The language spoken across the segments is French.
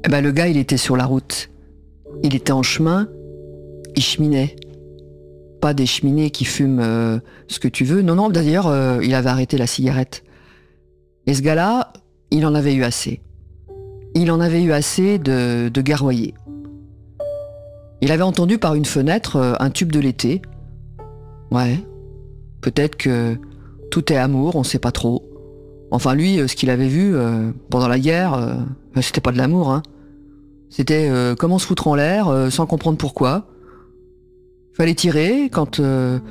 Eh ben, le gars, il était sur la route. Il était en chemin, il cheminait. Pas des cheminées qui fument ce que tu veux. Non, d'ailleurs, il avait arrêté la cigarette. Et ce gars-là, il en avait eu assez. Il en avait eu assez de garroyer. Il avait entendu par une fenêtre un tube de l'été. Ouais, peut-être que tout est amour, on sait pas trop. Enfin lui, ce qu'il avait vu pendant la guerre, c'était pas de l'amour, hein. C'était comment se foutre en l'air sans comprendre pourquoi. Fallait tirer quand le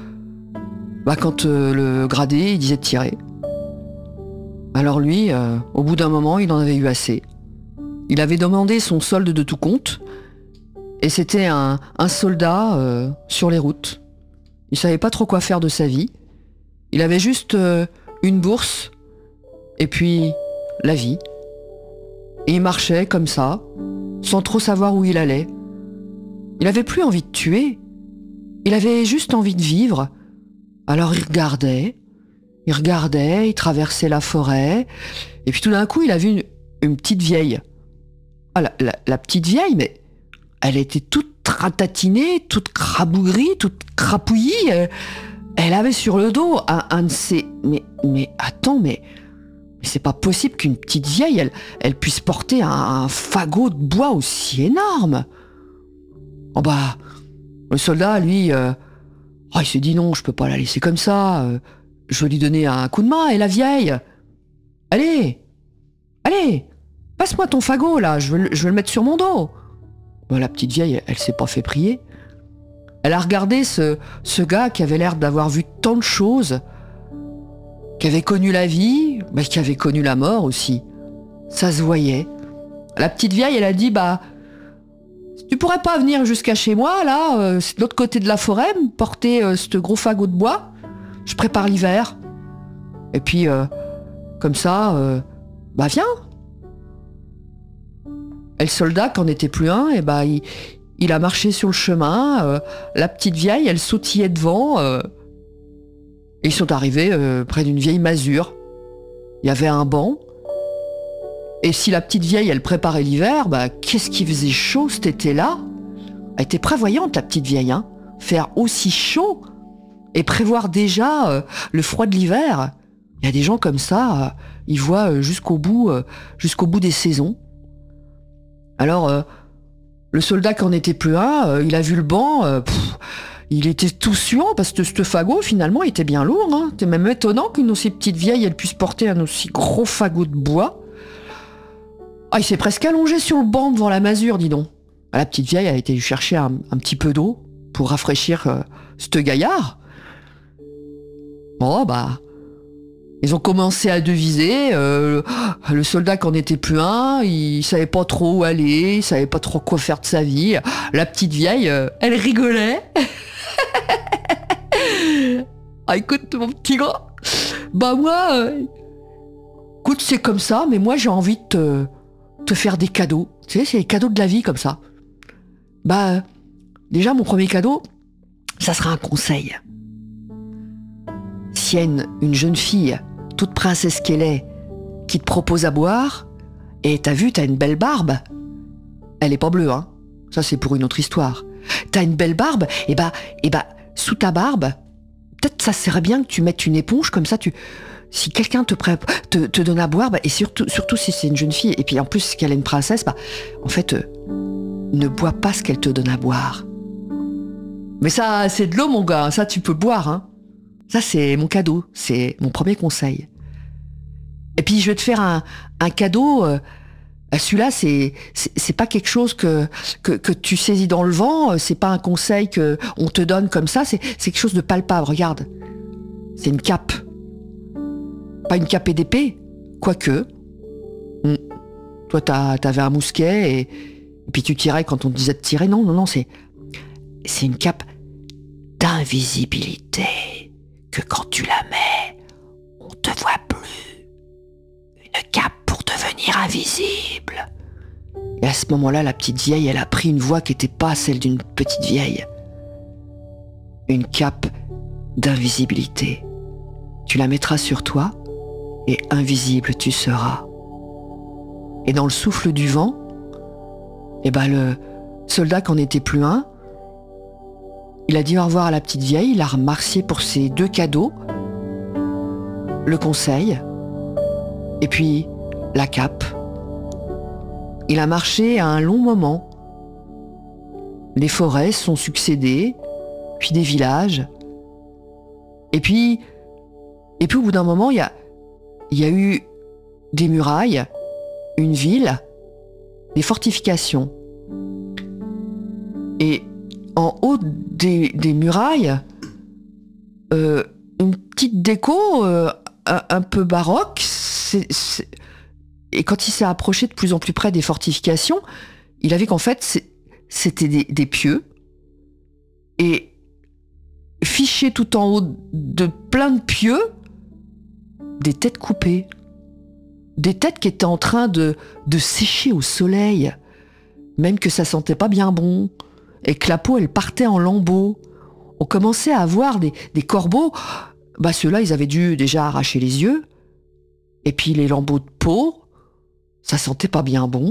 gradé il disait de tirer. Alors lui, au bout d'un moment, il en avait eu assez. Il avait demandé son solde de tout compte, et c'était un soldat sur les routes. Il savait pas trop quoi faire de sa vie. Il avait juste une bourse, et puis la vie. Et il marchait comme ça, sans trop savoir où il allait. Il avait plus envie de tuer. Il avait juste envie de vivre. Alors il regardait, il traversait la forêt, et puis tout d'un coup, il a vu une petite vieille. Ah, la petite vieille, mais elle était toute ratatinée, toute crabougrie, toute crapouillie. Elle avait sur le dos un de ces... Mais attends, mais c'est pas possible qu'une petite vieille, elle puisse porter un fagot de bois aussi énorme. Oh bah, le soldat, lui, il s'est dit non, je peux pas la laisser comme ça. Je vais lui donner un coup de main, et la vieille. Allez, passe-moi ton fagot, là, je veux le mettre sur mon dos. Bah, la petite vieille, elle s'est pas fait prier. Elle a regardé ce gars qui avait l'air d'avoir vu tant de choses, qui avait connu la vie, mais qui avait connu la mort aussi. Ça se voyait. La petite vieille, elle a dit, tu pourrais pas venir jusqu'à chez moi, là, c'est de l'autre côté de la forêt, me porter ce gros fagot de bois. Je prépare l'hiver. Et puis, comme ça, viens. Et le soldat, qu'en était plus un, il a marché sur le chemin. La petite vieille, elle sautillait devant. Et ils sont arrivés près d'une vieille masure. Il y avait un banc. Et si la petite vieille, elle préparait l'hiver, qu'est-ce qui faisait chaud cet été-là? Elle était prévoyante, la petite vieille, hein. Faire aussi chaud et prévoir déjà le froid de l'hiver. Il y a des gens comme ça, ils voient jusqu'au bout des saisons. Alors, le soldat qui en était plus un, il a vu le banc, il était tout suant parce que ce fagot, finalement, il était bien lourd, hein. C'est même étonnant qu'une aussi petite vieille, elle puisse porter un aussi gros fagot de bois. Ah, il s'est presque allongé sur le banc devant la masure, dis donc. La petite vieille a été lui chercher un petit peu d'eau pour rafraîchir ce gaillard. Bon, ils ont commencé à deviser. Le soldat qui en était plus un, il savait pas trop où aller, il savait pas trop quoi faire de sa vie. La petite vieille, elle rigolait. Ah, écoute, mon petit gars, moi, écoute, c'est comme ça, mais moi, j'ai envie de te faire des cadeaux. Tu sais, c'est les cadeaux de la vie, comme ça. Déjà, mon premier cadeau, ça sera un conseil. Si y a une jeune fille, toute princesse qu'elle est, qui te propose à boire, et t'as une belle barbe, elle est pas bleue, hein. Ça, c'est pour une autre histoire. T'as une belle barbe, et sous ta barbe, peut-être ça serait bien que tu mettes une éponge, comme ça, si quelqu'un te donne à boire, et surtout si c'est une jeune fille, et puis en plus qu'elle est une princesse, en fait, ne bois pas ce qu'elle te donne à boire. Mais ça, c'est de l'eau, mon gars, ça tu peux boire, hein. Ça, c'est mon cadeau, c'est mon premier conseil. Et puis, je vais te faire un cadeau. Celui-là, c'est pas quelque chose que tu saisis dans le vent. C'est pas un conseil que on te donne comme ça. C'est quelque chose de palpable. Regarde, c'est une cape. Pas une cape et d'épée, quoique. Toi, t'avais un mousquet et puis tu tirais quand on te disait de tirer. Non, c'est une cape d'invisibilité. Que quand tu la mets, on te voit plus. Une cape pour devenir invisible. Et à ce moment-là, la petite vieille, elle a pris une voix qui n'était pas celle d'une petite vieille. Une cape d'invisibilité. Tu la mettras sur toi et invisible tu seras. Et dans le souffle du vent, Et le soldat qui n'en était plus un, il a dit au revoir à la petite vieille, il a remercié pour ses 2 cadeaux, le conseil, et puis la cape. Il a marché à un long moment. Les forêts se sont succédées, puis des villages. Et puis au bout d'un moment, il y a eu des murailles, une ville, des fortifications. Et en haut des murailles, une petite déco un peu baroque. Et quand il s'est approché de plus en plus près des fortifications, il a vu qu'en fait, c'était des pieux. Et fichés tout en haut de plein de pieux, des têtes coupées. Des têtes qui étaient en train de sécher au soleil. Même que ça sentait pas bien bon. Et que la peau, elle partait en lambeaux. On commençait à voir des corbeaux. Ceux-là, ils avaient dû déjà arracher les yeux. Et puis les lambeaux de peau, ça sentait pas bien bon.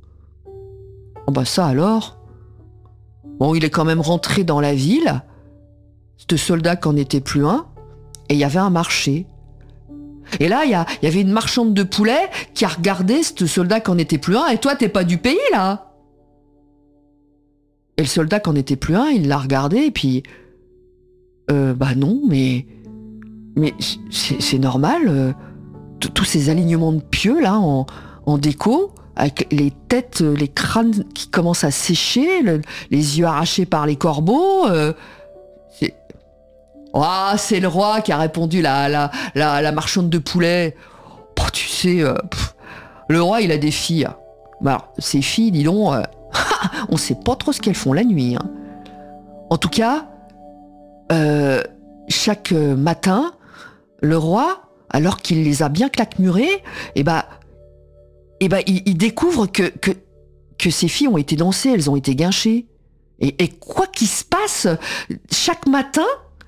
Ça alors. Bon, il est quand même rentré dans la ville. Ce soldat qu'en était plus un. Et il y avait un marché. Et là, il y avait une marchande de poulet qui a regardé ce soldat qu'en était plus un. Et toi, t'es pas du pays, là? Et le soldat qu'en était plus un, il l'a regardé et puis... non, mais c'est normal. Tous ces alignements de pieux, là, en déco, avec les têtes, les crânes qui commencent à sécher, les yeux arrachés par les corbeaux. C'est le roi qui a répondu, la marchande de poulet. Tu sais, le roi, il a des filles. Alors, ces filles, dis donc, on sait pas trop ce qu'elles font la nuit. Hein. En tout cas, chaque matin, le roi, alors qu'il les a bien claquemurées, il découvre que ces filles ont été dansées, elles ont été guinchées. Et quoi qu'il se passe, chaque matin,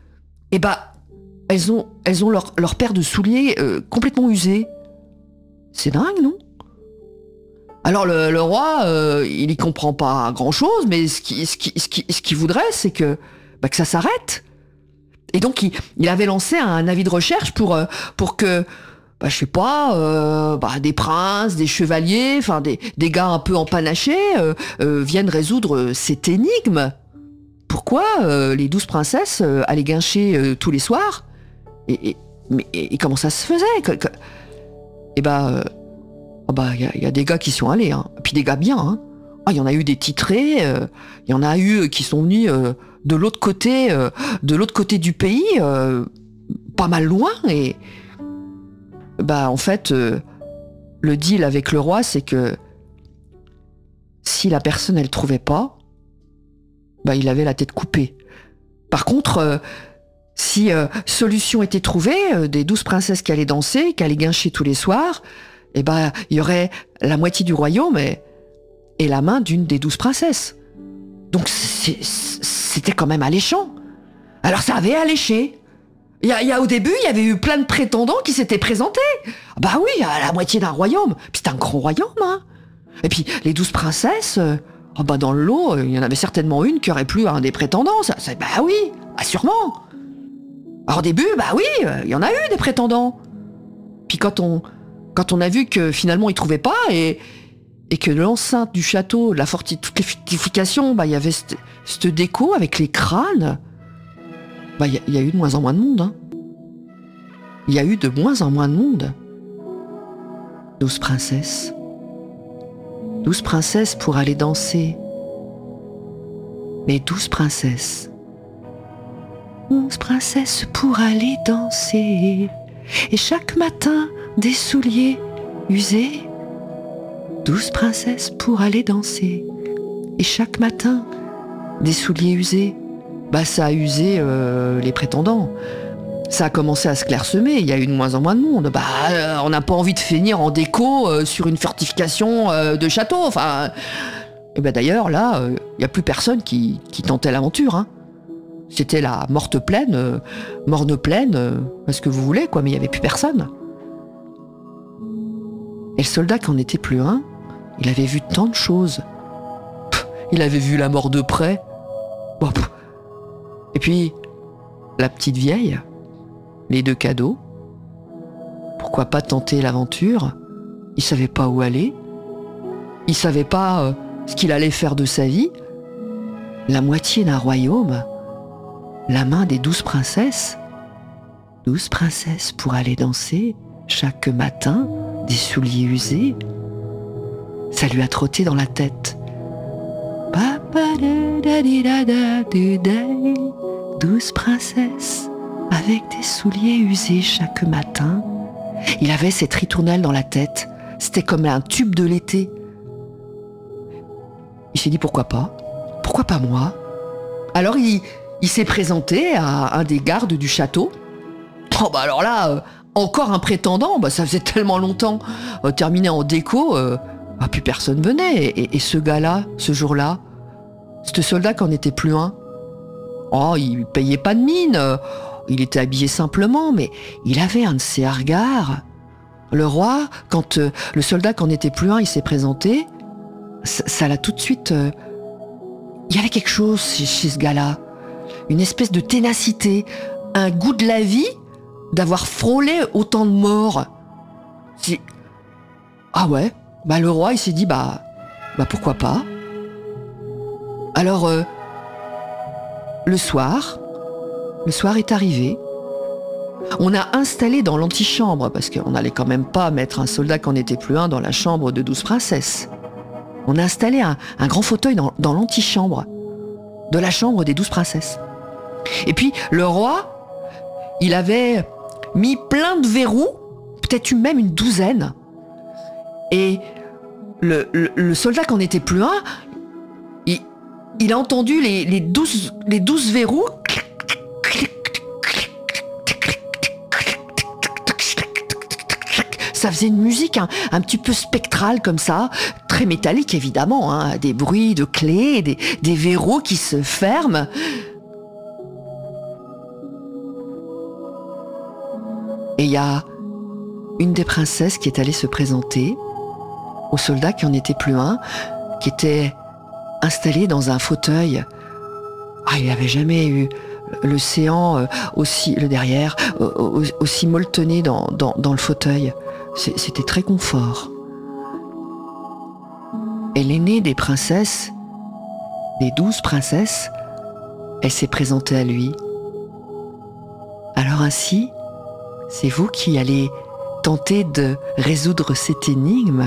elles ont leur paire de souliers complètement usés. C'est dingue, non? Alors le roi, il y comprend pas grand-chose, mais ce qu'il voudrait, c'est que ça s'arrête. Et donc il avait lancé un avis de recherche pour que, je sais pas, des princes, des chevaliers, enfin des gars un peu empanachés viennent résoudre cette énigme. Pourquoi les 12 princesses allaient guincher tous les soirs et comment ça se faisait? Il y a des gars qui sont allés, hein. Puis des gars bien. Hein. Il y en a eu des titrés, il y en a eu qui sont venus de l'autre côté du pays, pas mal loin. Et en fait, le deal avec le roi, c'est que si la personne elle trouvait pas, il avait la tête coupée. Par contre, si solution était trouvée, des 12 princesses qui allaient danser, qui allaient guincher tous les soirs, il y aurait la moitié du royaume et la main d'une des 12 princesses. Donc c'était quand même alléchant. Alors ça avait alléché. Au début, il y avait eu plein de prétendants qui s'étaient présentés. Oui, à la moitié d'un royaume. Puis c'était un grand royaume, hein. Et puis les 12 princesses... dans le lot, il y en avait certainement une qui aurait plu à un des prétendants. Oui, sûrement. Alors au début, il y en a eu des prétendants. Puis quand on a vu que finalement ils trouvaient pas et que l'enceinte du château, toutes les fortifications, il y avait cette déco avec les crânes, il y a eu de moins en moins de monde. Hein. Il y a eu de moins en moins de monde. 12 princesses. 12 princesses pour aller danser. Mais 12 princesses. 11 princesses pour aller danser. Et chaque matin, des souliers usés. 12 princesses pour aller danser. Et chaque matin, des souliers usés. Ça a usé les prétendants. Ça a commencé à se clairsemer, il y a eu de moins en moins de monde. On n'a pas envie de finir en déco sur une fortification de château. Enfin, d'ailleurs, là, il n'y a plus personne qui tentait l'aventure. Hein. C'était la morne pleine, ce que vous voulez, mais il n'y avait plus personne. Et le soldat qui en était plus un, il avait vu tant de choses, Il avait vu la mort de près. Bon, et puis, la petite vieille, les 2 cadeaux. Pourquoi pas tenter l'aventure? Il savait pas où aller. Il savait pas ce qu'il allait faire de sa vie. La moitié d'un royaume. La main des 12 princesses. 12 princesses pour aller danser chaque matin, des souliers usés. Ça lui a trotté dans la tête. 12 princesses avec des souliers usés chaque matin. Il avait cette ritournelle dans la tête. C'était comme un tube de l'été. Il s'est dit pourquoi pas moi. Alors il s'est présenté à un des gardes du château. Oh bah alors là, encore un prétendant, ça faisait tellement longtemps. Terminé en déco, plus personne venait. Et ce gars-là, ce jour-là, ce soldat qui en était plus un. Oh, il payait pas de mine. Il était habillé simplement, mais il avait un de ses regards. Le roi, quand le soldat qui en était plus un, il s'est présenté, ça l'a tout de suite... il y avait quelque chose chez ce gars-là. Une espèce de ténacité, un goût de la vie, d'avoir frôlé autant de morts. Ah ouais, le roi, il s'est dit, pourquoi pas. Alors, le soir est arrivé. On a installé dans l'antichambre, parce qu'on n'allait quand même pas mettre un soldat qui en était plus un dans la chambre de 12 princesses. On a installé un grand fauteuil dans l'antichambre de la chambre des 12 princesses. Et puis, le roi, il avait mis plein de verrous, peut-être même une douzaine. Et le soldat qui en était plus un, il a entendu les 12 verrous. Ça faisait une musique un petit peu spectrale comme ça, très métallique évidemment, des bruits de clés, des verrous qui se ferment. Et il y a une des princesses qui est allée se présenter au soldat qui en était plus un, qui était installé dans un fauteuil. Il n'avait jamais eu l'océan aussi, le derrière, aussi molletonné dans le fauteuil. C'était très confort. Et l'aînée des princesses, des 12 princesses, elle s'est présentée à lui. Alors ainsi, c'est vous qui allez tenter de résoudre cette énigme,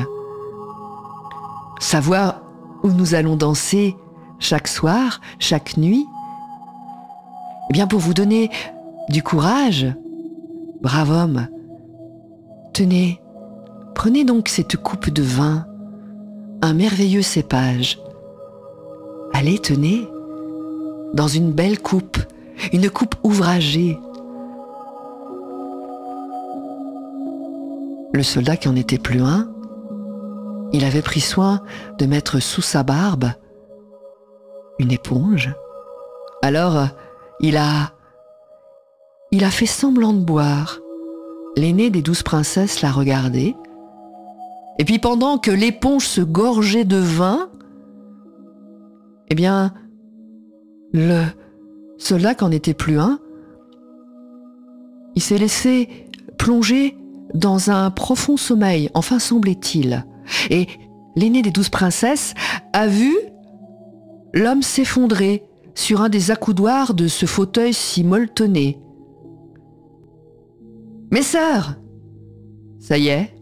savoir où nous allons danser chaque soir, chaque nuit. Eh bien, pour vous donner du courage, brave homme, tenez, prenez donc cette coupe de vin, un merveilleux cépage. Allez, tenez, dans une belle coupe, une coupe ouvragée. Le soldat qui en était plus un, il avait pris soin de mettre sous sa barbe une éponge. Alors, il a fait semblant de boire. L'aînée des 12 princesses l'a regardé. Et puis pendant que l'éponge se gorgeait de vin, eh bien, le soldat qui en était plus un, il s'est laissé plonger dans un profond sommeil, enfin semblait-il. Et l'aînée des 12 princesses a vu l'homme s'effondrer sur un des accoudoirs de ce fauteuil si molletonné. « Mes sœurs !» Ça y est,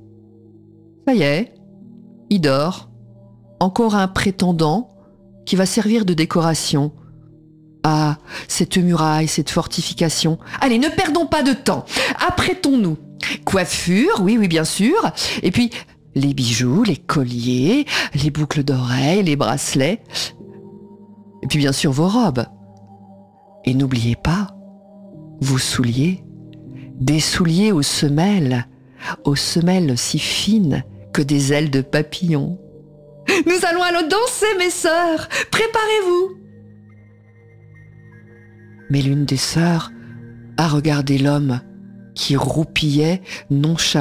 il dort. Encore un prétendant qui va servir de décoration. Ah, cette muraille, cette fortification. Allez, ne perdons pas de temps. Apprêtons-nous. Coiffure, oui, bien sûr. Et puis, les bijoux, les colliers, les boucles d'oreilles, les bracelets. Et puis, bien sûr, vos robes. Et n'oubliez pas, vos souliers. Des souliers aux semelles si fines que des ailes de papillon. Nous allons danser, mes sœurs. Préparez-vous. Mais l'une des sœurs a regardé l'homme qui roupillait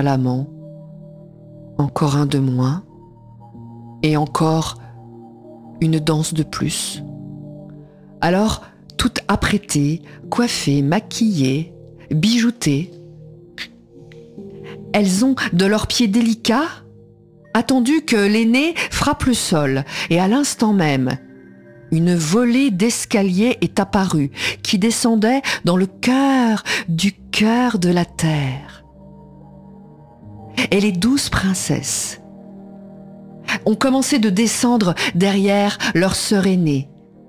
nonchalamment. Encore un de moins, et encore une danse de plus. Alors, toutes apprêtées, coiffées, maquillées, bijoutées, elles ont, de leurs pieds délicats, attendu que l'aînée frappe le sol, et à l'instant même, une volée d'escaliers est apparue, qui descendait dans le cœur du cœur de la terre. Et les 12 princesses ont commencé de descendre derrière leur sœur aînée.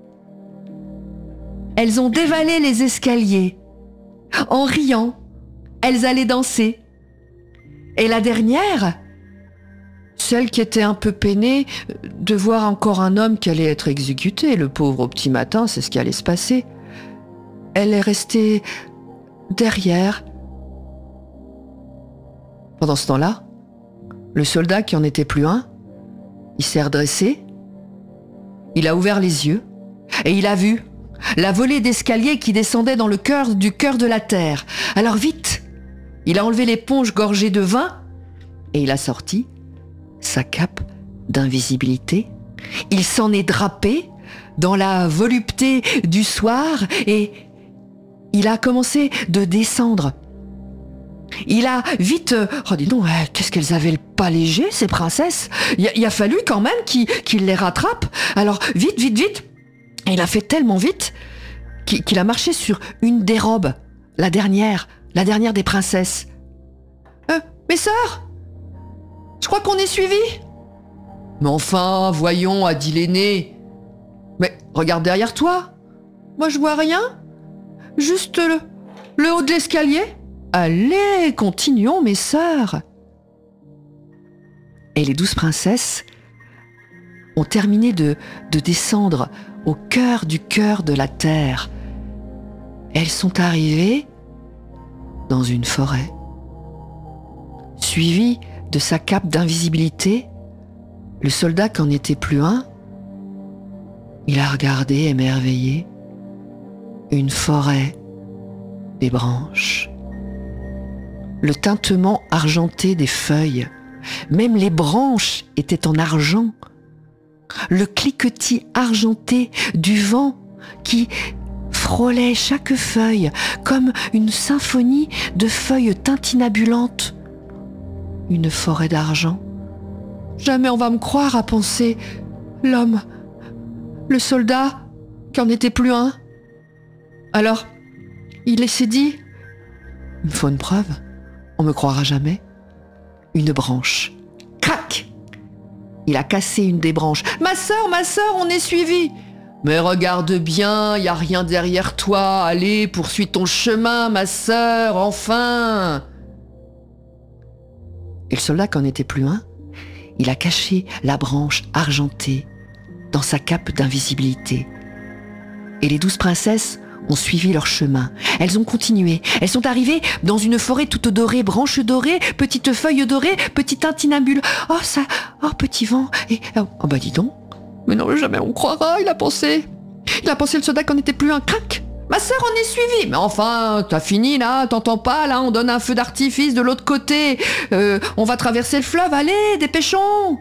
Elles ont dévalé les escaliers. En riant, elles allaient danser. Et la dernière, celle qui était un peu peinée de voir encore un homme qui allait être exécuté, le pauvre au petit matin, c'est ce qui allait se passer, elle est restée derrière. Pendant ce temps-là, le soldat qui en était plus un, il s'est redressé, il a ouvert les yeux et il a vu la volée d'escaliers qui descendait dans le cœur du cœur de la terre. Alors vite, il a enlevé l'éponge gorgée de vin et il a sorti sa cape d'invisibilité. Il s'en est drapé dans la volupté du soir et il a commencé de descendre. Il a vite... Oh dis donc, qu'est-ce qu'elles avaient le pas léger, ces princesses. Il a fallu quand même qu'il les rattrape. Alors vite, vite, vite. Et il a fait tellement vite qu'il a marché sur une des robes, la dernière des princesses. Mes sœurs, je crois qu'on est suivis. Mais enfin, voyons, a dit l'aîné. Mais regarde derrière toi. Moi, je vois rien. Juste le haut de l'escalier. Allez, continuons, mes sœurs. Et les 12 princesses ont terminé de descendre au cœur de la terre. Elles sont arrivées dans une forêt. Suivi de sa cape d'invisibilité, le soldat qui en était plus un, il a regardé émerveillé une forêt, des branches, le tintement argenté des feuilles, même les branches étaient en argent, le cliquetis argenté du vent qui frôlait chaque feuille comme une symphonie de feuilles tintinabulantes. Une forêt d'argent. Jamais on va me croire, a pensé l'homme, le soldat, qui en était plus un. Alors, il s'est dit, il me faut une preuve, on me croira jamais. Une branche. Crac! Il a cassé une des branches. Ma sœur, on est suivis. Mais regarde bien, y a rien derrière toi. Allez, poursuis ton chemin, ma sœur, enfin. Et le soldat qui en était plus un, il a caché la branche argentée dans sa cape d'invisibilité. Et les 12 princesses ont suivi leur chemin. Elles ont continué. Elles sont arrivées dans une forêt toute dorée, branches dorées, petites feuilles dorées, petit tintinabule. Oh petit vent. Et oh bah dis donc. Mais non, jamais on croira, il a pensé le soldat qu'on n'était plus un. Crac. Ma sœur, on est suivis. Mais enfin, t'as fini là, t'entends pas là, on donne un feu d'artifice de l'autre côté. On va traverser le fleuve, allez, dépêchons.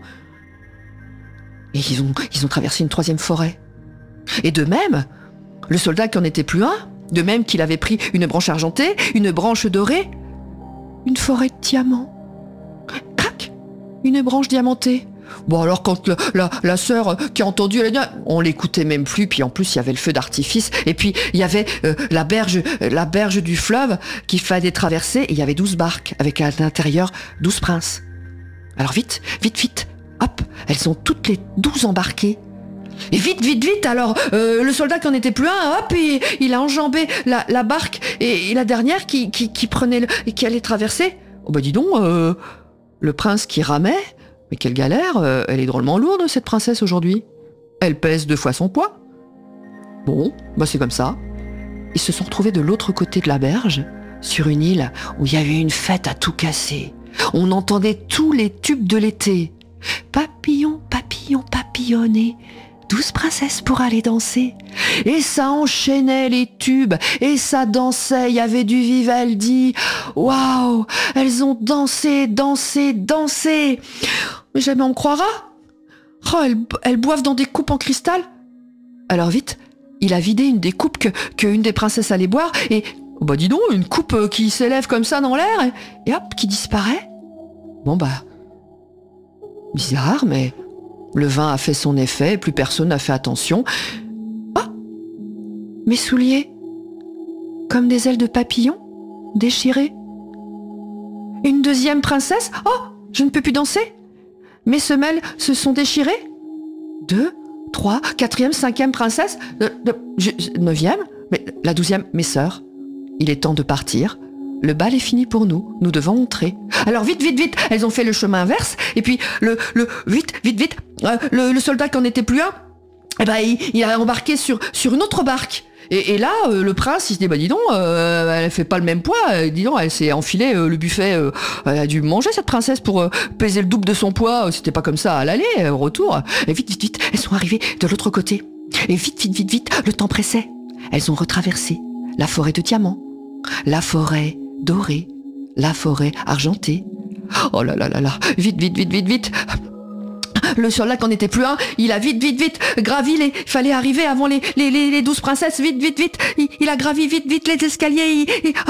Et ils ont traversé une 3e forêt. Et de même, le soldat qui en était plus un, de même qu'il avait pris une branche argentée, une branche dorée, une forêt de diamants. Crac, une branche diamantée. Bon alors quand la sœur qui a entendu, elle a dit, on l'écoutait même plus, puis en plus il y avait le feu d'artifice, et puis il y avait la berge du fleuve qu'il fallait traverser, et il y avait 12 barques, avec à l'intérieur 12 princes. Alors vite, hop, elles sont toutes les 12 embarquées. Et vite, alors le soldat qui en était plus un, hop, il a enjambé la barque, et la dernière qui allait traverser. Oh bah dis donc, le prince qui ramait, mais quelle galère, elle est drôlement lourde cette princesse aujourd'hui. Elle pèse 2 fois son poids. Bon, bah c'est comme ça. Ils se sont retrouvés de l'autre côté de la berge, sur une île où il y avait une fête à tout casser. On entendait tous les tubes de l'été. Papillon, papillon, papillonner, 12 princesses pour aller danser. Et ça enchaînait les tubes, et ça dansait, il y avait du Vivaldi. Waouh, elles ont dansé. Mais jamais on croira. Oh, elles boivent dans des coupes en cristal. Alors vite, il a vidé une des coupes que une des princesses allait boire, et oh bah dis donc, une coupe qui s'élève comme ça dans l'air, et hop, qui disparaît. Bon bah, bizarre, mais le vin a fait son effet, et plus personne n'a fait attention. Ah, mes souliers, comme des ailes de papillon, déchirées. Une deuxième princesse. Oh, je ne peux plus danser. Mes semelles se sont déchirées. 2, 3, 4e, 5e princesse. 9e, mais la 12e, mes sœurs. Il est temps de partir. Le bal est fini pour nous. Nous devons entrer. Alors vite, vite, vite. Elles ont fait le chemin inverse. Et puis, vite, vite, vite. Le soldat qui n'en était plus un, eh ben, il a embarqué sur une autre barque. Et là, le prince, il se dit, bah dis donc, elle fait pas le même poids, dis donc, elle s'est enfilée le buffet, elle a dû manger cette princesse pour peser le double de son poids, c'était pas comme ça à l'aller, au retour. Et vite, vite, vite, elles sont arrivées de l'autre côté. Et vite, vite, vite, vite, le temps pressait. Elles ont retraversé la forêt de diamants, la forêt dorée, la forêt argentée. Oh là là là là, vite, vite, vite, vite, vite. Le soldat qui n'en était plus un, il a vite, vite, vite gravi il fallait arriver avant les 12 princesses, vite, vite, vite. Il a gravi vite, vite les escaliers,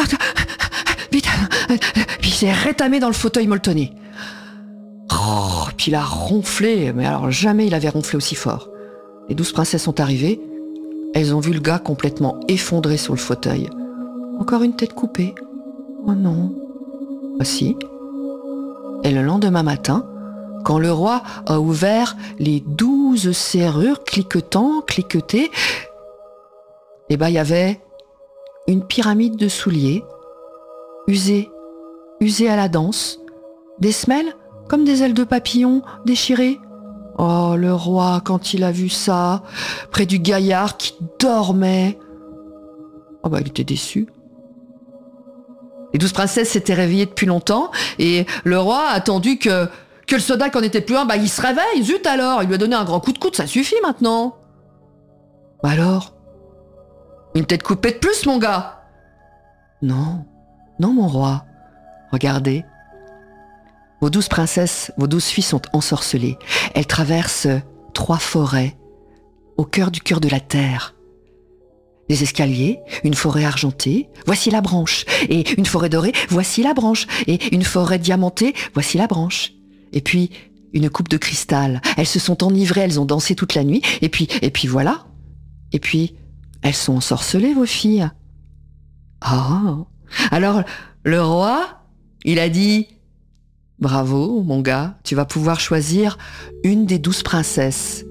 vite. Puis il s'est rétamé dans le fauteuil molletonné. Oh, puis il a ronflé, mais alors jamais il avait ronflé aussi fort. Les 12 princesses sont arrivées, elles ont vu le gars complètement effondré sur le fauteuil. Encore une tête coupée. Oh non. Ah si. Et le lendemain matin, quand le roi a ouvert les 12 serrures cliquetées, eh ben, il y avait une pyramide de souliers, usés à la danse, des semelles comme des ailes de papillon déchirées. Oh, le roi, quand il a vu ça, près du gaillard qui dormait, oh bah, il était déçu. Les 12 princesses s'étaient réveillées depuis longtemps, et le roi a attendu que le soldat qui en était plus un, bah il se réveille, zut alors, il lui a donné un grand coup de coude, ça suffit maintenant. Bah alors, une tête coupée de plus, mon gars. Non, mon roi, regardez. Vos 12 princesses, vos 12 filles sont ensorcelées. Elles traversent 3 forêts, au cœur de la terre. Des escaliers, une forêt argentée, voici la branche. Et une forêt dorée, voici la branche. Et une forêt diamantée, voici la branche. Et puis, une coupe de cristal. Elles se sont enivrées, elles ont dansé toute la nuit. Et puis voilà. Et puis, elles sont ensorcelées, vos filles. Oh. Alors, le roi, il a dit, bravo, mon gars, tu vas pouvoir choisir une des 12 princesses.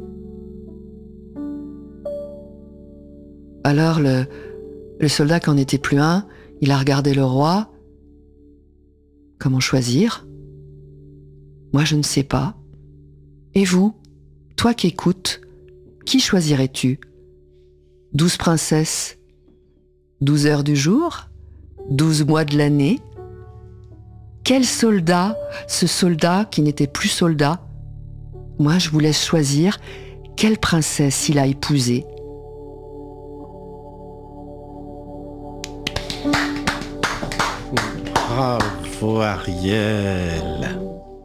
Alors, le soldat qui n'en était plus un, il a regardé le roi. Comment choisir ? Moi, je ne sais pas. Et vous, toi qui écoutes, qui choisirais-tu ? 12 princesses, 12 heures du jour, 12 mois de l'année ? Quel soldat, ce soldat qui n'était plus soldat ? Moi, je vous laisse choisir quelle princesse il a épousée. Bravo Ariel.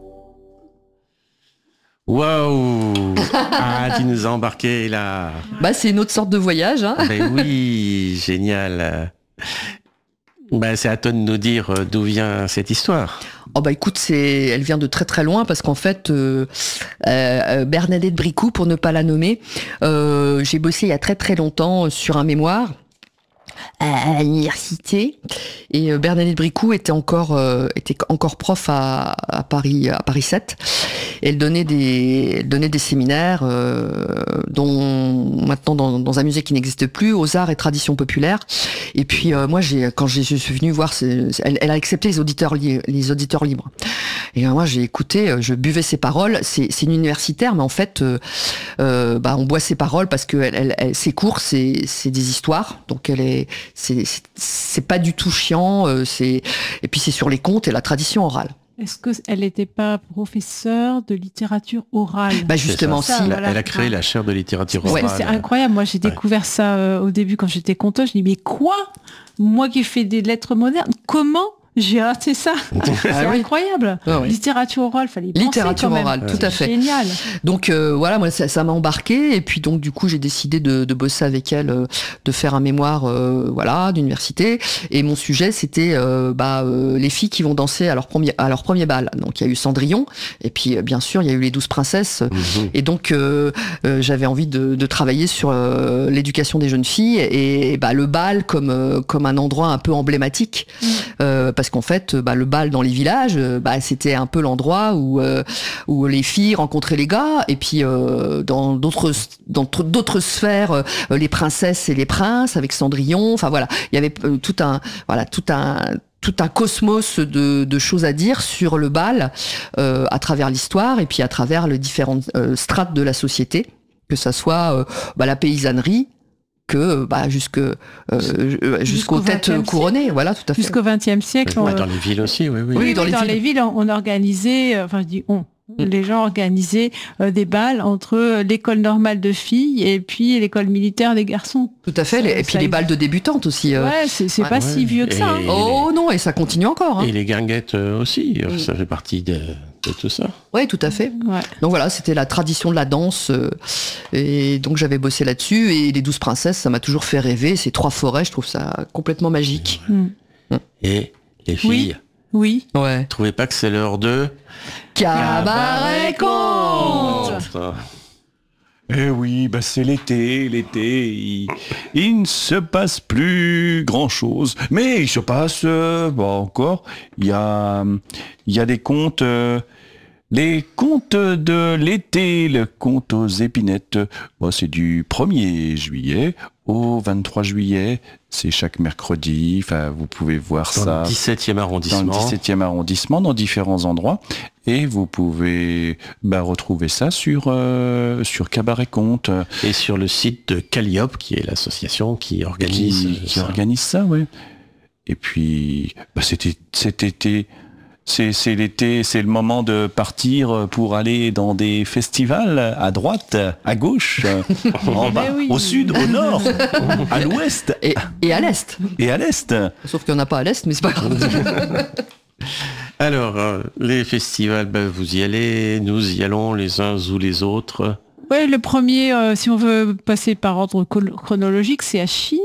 Waouh. Ah, tu nous as embarqués là. Bah, c'est une autre sorte de voyage, hein. Ben oui, génial. Ben, c'est à toi de nous dire d'où vient cette histoire. Oh bah écoute, elle vient de très très loin parce qu'en fait, Bernadette Bricou, pour ne pas la nommer, j'ai bossé il y a très très longtemps sur un mémoire à l'université, et Bernadette Bricou était encore prof à Paris 7. Et elle donnait des séminaires dont maintenant dans un musée qui n'existe plus, aux arts et traditions populaires. Et puis moi, quand je suis venue voir, elle a accepté les auditeurs libres. Et moi, j'ai écouté, je buvais ses paroles. C'est une universitaire, mais en fait, on boit ses paroles parce que ses cours, c'est des histoires. Donc c'est pas du tout chiant. Et puis c'est sur les contes et la tradition orale. Est-ce qu'elle n'était pas professeure de littérature orale ? Bah justement, si. Voilà. Elle a créé la chaire de littérature orale. C'est incroyable. Moi, j'ai découvert ça au début quand j'étais conteuse. Je me dis, mais quoi ? Moi qui fais des lettres modernes, comment J'ai raté ça. C'est oui. incroyable. Ah oui. Littérature orale, fallait y penser Littérature quand même. orale, tout à fait. Génial. Donc voilà, moi ça m'a embarqué et puis donc du coup j'ai décidé de bosser avec elle, de faire un mémoire voilà d'université et mon sujet c'était les filles qui vont danser à leur premier bal. Donc il y a eu Cendrillon et puis bien sûr il y a eu les 12 princesses et donc j'avais envie de travailler sur l'éducation des jeunes filles et le bal comme un endroit un peu emblématique parce qu'en fait le bal dans les villages c'était un peu l'endroit où les filles rencontraient les gars et puis dans d'autres sphères les princesses et les princes avec Cendrillon, enfin voilà, il y avait tout un cosmos de choses à dire sur le bal à travers l'histoire et puis à travers les différentes strates de la société, que ça soit la paysannerie que jusqu'aux têtes couronnées, voilà, tout à fait. Jusqu'au XXe siècle. Dans les villes aussi, oui. Oui, dans les villes, on organisait, les gens organisaient des bals entre l'école normale de filles et puis l'école militaire des garçons. Tout à fait, et puis les bals de débutantes aussi. Ouais, c'est pas si vieux que ça. Oh non, et ça continue encore. Et les guinguettes aussi, ça fait partie de tout ça. Oui, tout à fait. Ouais. Donc voilà, c'était la tradition de la danse. Et donc j'avais bossé là-dessus. Et les 12 princesses, ça m'a toujours fait rêver. Ces 3 forêts, je trouve ça complètement magique. Et les filles, oui. Ouais. Trouvez pas que c'est l'heure de Cabaret Conte. Eh oui, c'est l'été, il ne se passe plus grand-chose. Mais il se passe, encore, il y a des contes, les contes de l'été, le conte aux épinettes, c'est du 1er juillet au 23 juillet, c'est chaque mercredi, vous pouvez voir ça. Dans le 17e arrondissement. Dans le 17e arrondissement, dans différents endroits. Et vous pouvez retrouver ça sur Cabaret Conte. Et sur le site de Calliope, qui est l'association qui organise organise ça, oui. Et puis, cet été, c'est l'été, c'est le moment de partir pour aller dans des festivals à droite, à gauche, en bas, au sud, au nord, à l'ouest. Et à l'est. Et à l'est. Sauf qu'il n'y en a pas à l'est, mais c'est pas grave. Alors, les festivals, vous y allez, nous y allons les uns ou les autres. Oui, le premier, si on veut passer par ordre chronologique, c'est à Chigny.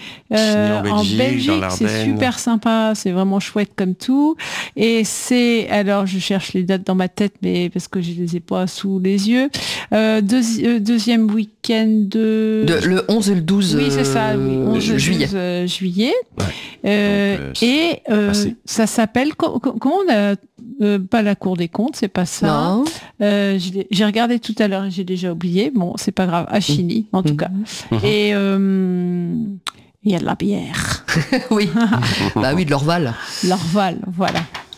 En Belgique, c'est super sympa, c'est vraiment chouette comme tout. Et alors je cherche les dates dans ma tête, mais parce que je les ai pas sous les yeux. Deuxième week-end le 11 et le 12 oui, c'est ça, 11 juillet. 12 juillet. Ouais. Ça s'appelle, comment on a... pas la Cour des comptes, c'est pas ça. Non. J'ai regardé tout à l'heure, j'ai déjà oublié. Bon, c'est pas grave. À Chigny, en tout cas. Et il y a de la bière. Oui. Oui, de l'Orval. L'Orval, voilà.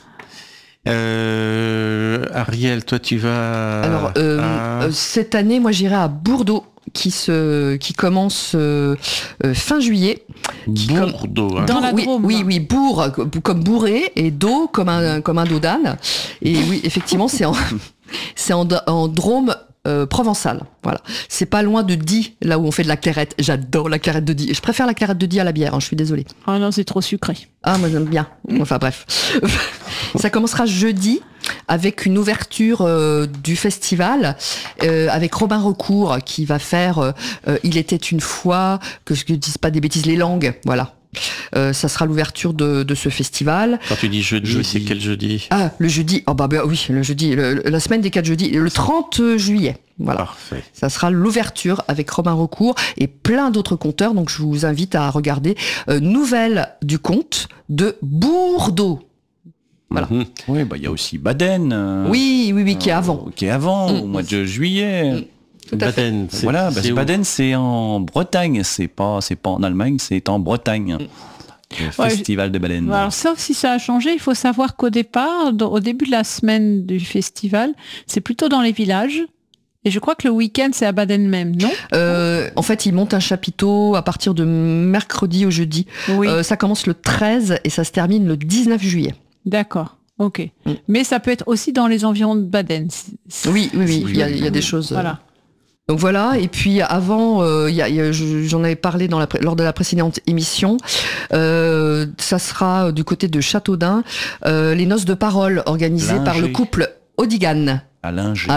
Ariel, toi, tu vas... Alors, cette année, moi, j'irai à Bourdeau, qui commence fin juillet. Bourdeau, dans la Drôme. Oui, bourg comme bourré et dos comme un dos d'âne. Et oui, effectivement, c'est en Drôme provençale. Voilà. C'est pas loin de Die, là où on fait de la clairette. J'adore la clairette de Die. Je préfère la clairette de Die à la bière, je suis désolée. Ah non, c'est trop sucré. Ah, moi j'aime bien. Enfin bref. Ça commencera jeudi avec une ouverture du festival avec Robin Recourt qui va faire Il était une fois, que je ne dise pas des bêtises, les langues, voilà. Ça sera l'ouverture de ce festival. Quand tu dis jeudi, c'est quel jeudi ? Ah, le jeudi, oui, le jeudi, la semaine des 4 jeudis, le 30 juillet. Voilà. Parfait. Ça sera l'ouverture avec Robin Recourt et plein d'autres conteurs, donc je vous invite à regarder Nouvelles du conte de Bourdeau. Voilà. Oui, il y a aussi Baden. Oui, qui est avant. Qui est avant, au mois de juillet. Baden, Baden, c'est en Bretagne, c'est pas en Allemagne, c'est en Bretagne. Le festival de Baden. Alors, sauf si ça a changé, il faut savoir qu'au départ, au début de la semaine du festival, c'est plutôt dans les villages. Et je crois que le week-end, c'est à Baden même, non ? En fait, ils montent un chapiteau à partir de mercredi au jeudi. Oui. Ça commence le 13 et ça se termine le 19 juillet. D'accord. Ok. Mais ça peut être aussi dans les environs de Baden. Oui. Il y a des choses. Voilà. Donc voilà, et puis avant, j'en avais parlé lors de la précédente émission, ça sera du côté de Châteaudun, les noces de parole organisées par le couple Odigan. À Linger.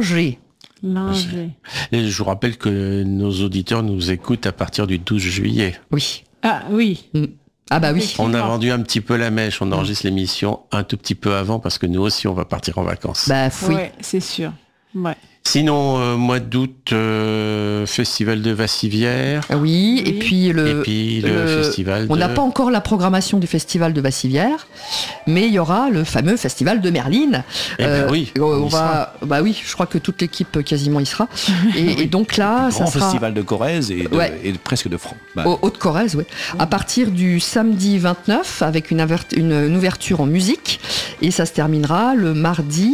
Et je vous rappelle que nos auditeurs nous écoutent à partir du 12 juillet. Oui. Ah oui. Ah bah oui. On a vendu un petit peu la mèche, on enregistre l'émission un tout petit peu avant parce que nous aussi on va partir en vacances. Bah oui. Ouais, c'est sûr. Ouais. Sinon, mois d'août, festival de Vassivière. Oui, et puis le festival on n'a pas encore la programmation du festival de Vassivière, mais il y aura le fameux festival de Merline. Oui, bah oui, je crois que toute l'équipe quasiment y sera. Et donc là, ça sera festival de Corrèze et presque de France. Haute-Corrèze, oui. À partir du samedi 29, avec une ouverture en musique, et ça se terminera le mardi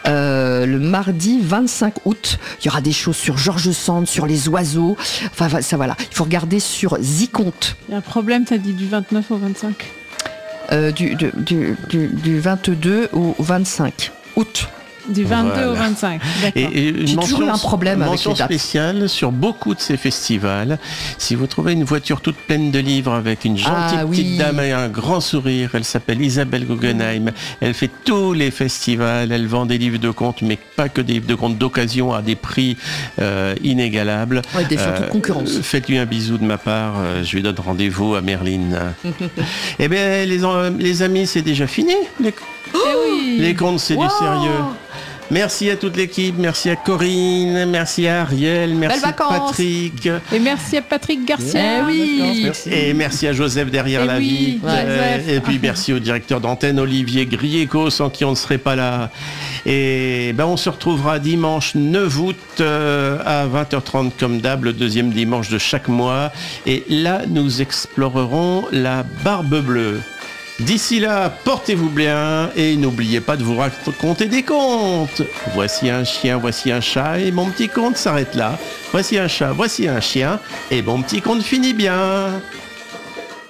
25 août. Il y aura des choses sur George Sand, sur les oiseaux. Enfin, ça voilà. Il faut regarder sur Ziconte. Il y a un problème, t'as dit du 29 au 25 du 22 au 25 août. Du 22 au 25. Et une toujours eu un problème avec les dates. Spéciale sur beaucoup de ces festivals. Si vous trouvez une voiture toute pleine de livres avec une gentille petite dame et un grand sourire, elle s'appelle Isabelle Guggenheim. Elle fait tous les festivals. Elle vend des livres de contes, mais pas que des livres de contes d'occasion à des prix inégalables. Ouais, des photos de concurrence. Faites-lui un bisou de ma part. Je lui donne rendez-vous à Merline. Eh bien, les amis, c'est déjà fini. Les contes, c'est du sérieux. Merci à toute l'équipe, merci à Corinne, merci à Ariel, merci à Patrick. Et merci à Patrick Garcia. Et merci à Joseph derrière la vie. Et puis merci au directeur d'antenne Olivier Grieco, sans qui on ne serait pas là. Et on se retrouvera dimanche 9 août à 20h30 comme d'hab, le deuxième dimanche de chaque mois. Et là, nous explorerons la Barbe Bleue. D'ici là, portez-vous bien et n'oubliez pas de vous raconter des contes. Voici un chien, voici un chat et mon petit conte s'arrête là. Voici un chat, voici un chien et mon petit conte finit bien.